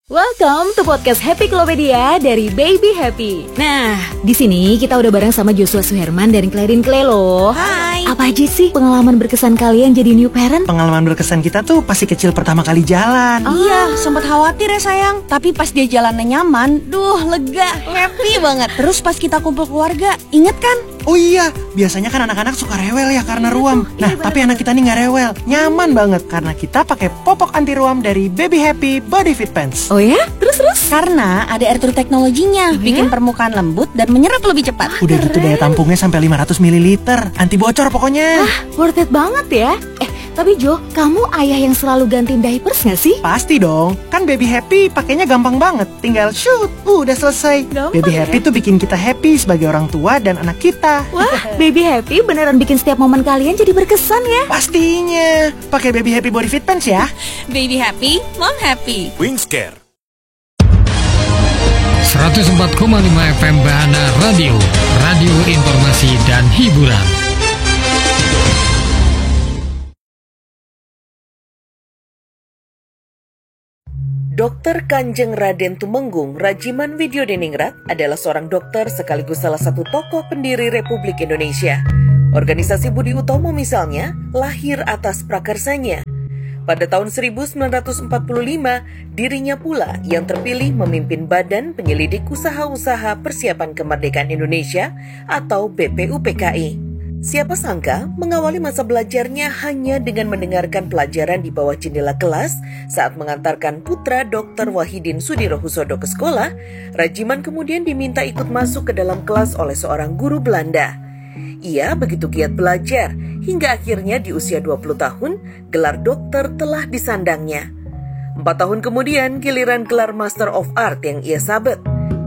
Welcome to podcast Happy Klopedia dari Baby Happy. Nah, di sini kita udah bareng sama Joshua Suherman dan Clarin Clay loh. Hai. Apa aja sih pengalaman berkesan kalian jadi new parent? Pengalaman berkesan kita tuh pasti kecil pertama kali jalan. Iya, sempat khawatir ya sayang. Tapi pas dia jalannya nyaman, lega, happy banget. Terus pas kita kumpul keluarga, inget kan? Oh iya, biasanya kan anak-anak suka rewel ya karena ruam. Nah, tapi anak kita nih nggak rewel, nyaman banget karena kita pakai popok anti ruam dari Baby Happy Body Fit Pants. Oh ya? Terus? Karena ada air true teknologinya, bikin permukaan lembut dan menyerap lebih cepat. Udah gitu daya tampungnya sampai 500 ml, anti bocor pokoknya. Worth it banget ya. Tapi Jo, kamu ayah yang selalu gantiin diapers gak sih? Pasti dong, kan Baby Happy pakainya gampang banget. Tinggal shoot, udah selesai. Gampang Baby ya? Happy tuh bikin kita happy sebagai orang tua dan anak kita. Wah, Baby Happy beneran bikin setiap momen kalian jadi berkesan ya. Pastinya, pakai Baby Happy Body Fit Pants ya. Baby happy, mom happy. Wingscare 104,5 FM Bahana Radio, radio informasi dan hiburan. Dr. Kanjeng Raden Tumenggung Rajiman Widyodiningrat adalah seorang dokter sekaligus salah satu tokoh pendiri Republik Indonesia. Organisasi Budi Utomo misalnya lahir atas prakarsanya. Pada tahun 1945, dirinya pula yang terpilih memimpin Badan Penyelidik Usaha-Usaha Persiapan Kemerdekaan Indonesia atau BPUPKI. Siapa sangka mengawali masa belajarnya hanya dengan mendengarkan pelajaran di bawah jendela kelas saat mengantarkan putra Dr. Wahidin Sudirohusodo ke sekolah, Rajiman kemudian diminta ikut masuk ke dalam kelas oleh seorang guru Belanda. Ia begitu giat belajar hingga akhirnya di usia 20 tahun gelar dokter telah disandangnya. 4 tahun kemudian giliran gelar Master of Art yang ia sabet.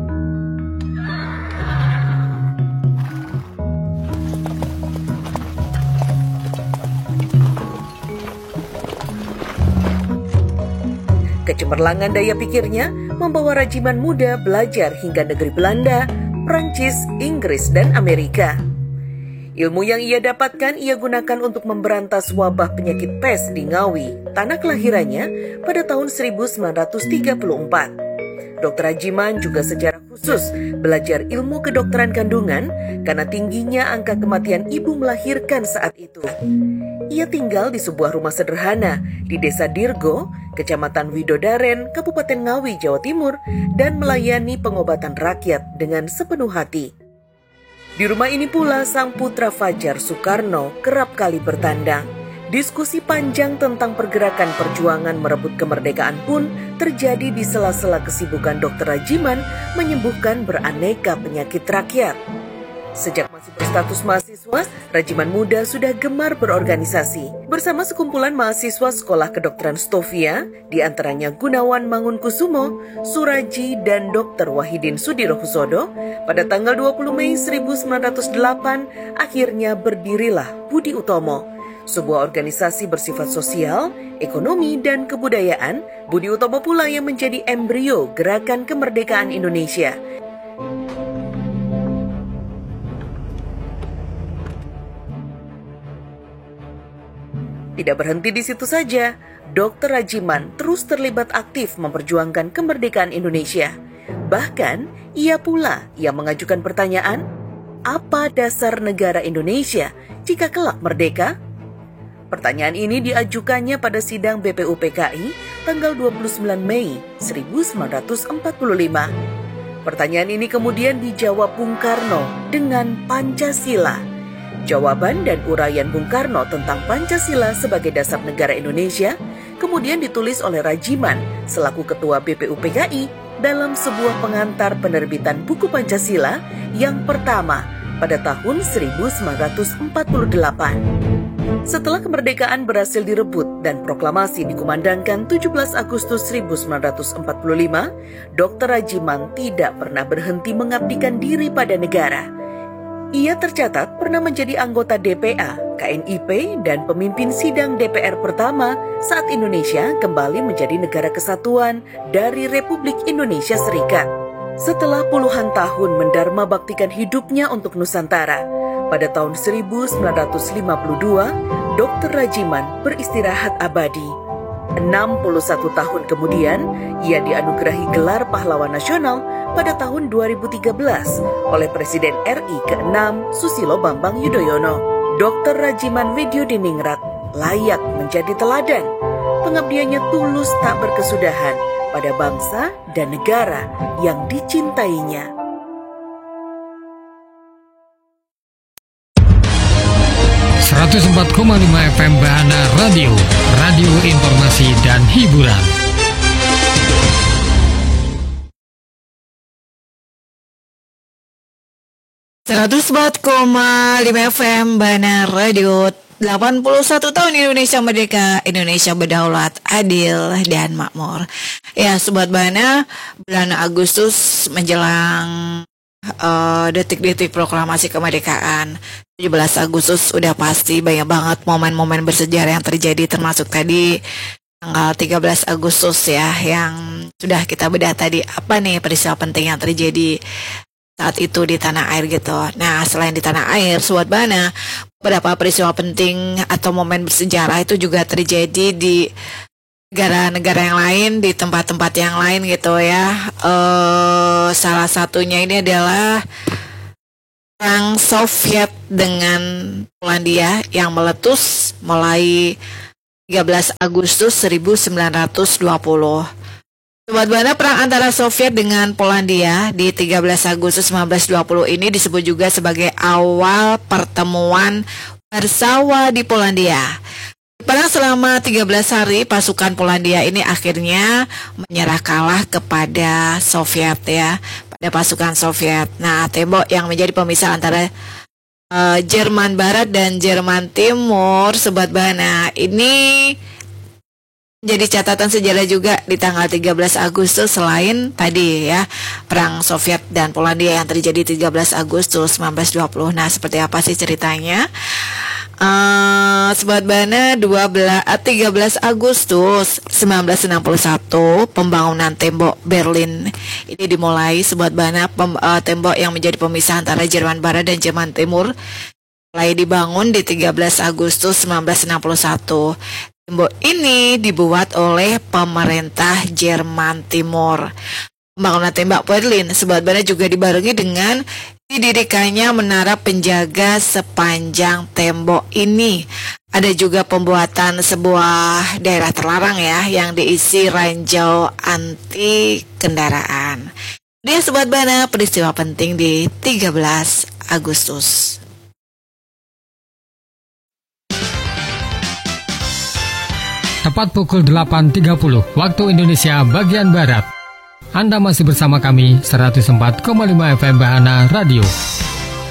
Kecemerlangan daya pikirnya membawa Rajiman muda belajar hingga negeri Belanda, Prancis, Inggris, dan Amerika. Ilmu yang ia dapatkan ia gunakan untuk memberantas wabah penyakit pes di Ngawi, tanah kelahirannya pada tahun 1934. Dr. Rajiman juga secara khusus belajar ilmu kedokteran kandungan karena tingginya angka kematian ibu melahirkan saat itu. Ia tinggal di sebuah rumah sederhana di Desa Dirgo, Kecamatan Widodaren, Kabupaten Ngawi, Jawa Timur, dan melayani pengobatan rakyat dengan sepenuh hati. Di rumah ini pula sang putra Fajar Soekarno kerap kali bertandang. Diskusi panjang tentang pergerakan perjuangan merebut kemerdekaan pun terjadi di sela-sela kesibukan Dr. Rajiman menyembuhkan beraneka penyakit rakyat. Sejak masih berstatus mahasiswa, Rajiman muda sudah gemar berorganisasi. Bersama sekumpulan mahasiswa Sekolah Kedokteran Stovia, di antaranya Gunawan Mangunkusumo, Suraji, dan Dr. Wahidin Sudirohusodo, pada tanggal 20 Mei 1908, akhirnya berdirilah Budi Utomo. Sebuah organisasi bersifat sosial, ekonomi, dan kebudayaan. Budi Utomo pula yang menjadi embrio gerakan kemerdekaan Indonesia. Tidak berhenti di situ saja, Dr. Rajiman terus terlibat aktif memperjuangkan kemerdekaan Indonesia. Bahkan, ia pula yang mengajukan pertanyaan, apa dasar negara Indonesia jika kelak merdeka? Pertanyaan ini diajukannya pada sidang BPUPKI tanggal 29 Mei 1945. Pertanyaan ini kemudian dijawab Bung Karno dengan Pancasila. Jawaban dan uraian Bung Karno tentang Pancasila sebagai dasar negara Indonesia kemudian ditulis oleh Rajiman selaku Ketua BPUPKI dalam sebuah pengantar penerbitan buku Pancasila yang pertama pada tahun 1948. Setelah kemerdekaan berhasil direbut dan proklamasi dikumandangkan 17 Agustus 1945, Dr. Rajiman tidak pernah berhenti mengabdikan diri pada negara. Ia tercatat pernah menjadi anggota DPA, KNIP, dan pemimpin sidang DPR pertama saat Indonesia kembali menjadi negara kesatuan dari Republik Indonesia Serikat. Setelah puluhan tahun mendharma baktikan hidupnya untuk Nusantara, pada tahun 1952, Dr. Rajiman beristirahat abadi. 61 tahun kemudian, ia dianugerahi gelar pahlawan nasional pada tahun 2013 oleh Presiden RI ke-6 Susilo Bambang Yudhoyono. Dr. Rajiman Widyudiningrat layak menjadi teladan. Pengabdiannya tulus tak berkesudahan pada bangsa dan negara yang dicintainya. FM Bahana Radio, radio informasi dan hiburan. FM Bahana Radio. 81 tahun Indonesia merdeka, Indonesia berdaulat, adil dan makmur. Ya, Sobat Bahana, bulan Agustus menjelang detik-detik proklamasi kemerdekaan 17 Agustus udah pasti banyak banget momen-momen bersejarah yang terjadi, termasuk tadi tanggal 13 Agustus ya, yang sudah kita bedah tadi apa nih peristiwa penting yang terjadi saat itu di tanah air gitu. Nah, selain di tanah air, Sobat Bahana, beberapa peristiwa penting atau momen bersejarah itu juga terjadi di negara-negara yang lain, di tempat-tempat yang lain gitu ya. Salah satunya ini adalah perang Soviet dengan Polandia yang meletus mulai 13 Agustus 1920. Sobat Bahana, perang antara Soviet dengan Polandia di 13 Agustus 1920 ini disebut juga sebagai awal pertemuan Warsawa di Polandia. Perang selama 13 hari, pasukan Polandia ini akhirnya menyerah kalah kepada Soviet ya, pada pasukan Soviet. Nah, tembok yang menjadi pemisah antara Jerman Barat dan Jerman Timur, Sobat Bahana, ini jadi catatan sejarah juga di tanggal 13 Agustus selain tadi ya, perang Soviet dan Polandia yang terjadi 13 Agustus 1920. Nah, seperti apa sih ceritanya? Sobat Bahana, 13 Agustus 1961 pembangunan tembok Berlin ini dimulai. Sobat Bahana, tembok yang menjadi pemisah antara Jerman Barat dan Jerman Timur mulai dibangun di 13 Agustus 1961. Tembok ini dibuat oleh pemerintah Jerman Timur. Pembangunan tembok Berlin, Sobat Bahana, juga dibarengi dengan didirikannya menara penjaga sepanjang tembok ini. Ada juga pembuatan sebuah daerah terlarang ya, yang diisi ranjau anti kendaraan. Dia Sobat Bahana, peristiwa penting di 13 Agustus. Tepat pukul 8.30 waktu Indonesia bagian Barat. Anda masih bersama kami 104,5 FM Bahana Radio,